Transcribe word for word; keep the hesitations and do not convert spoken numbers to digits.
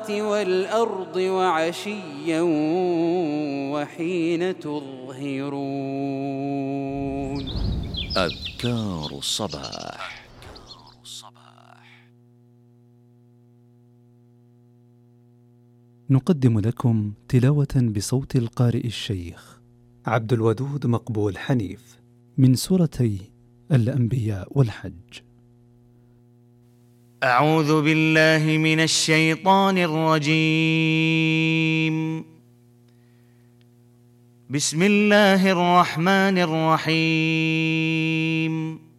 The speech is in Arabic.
والأرض وعشيا وحين تظهرون. أذكار الصباح. نقدم لكم تلاوة بصوت القارئ الشيخ عبد الودود مقبول حنيف من سورتي الأنبياء والحج. أعوذ بالله من الشيطان الرجيم. بسم الله الرحمن الرحيم.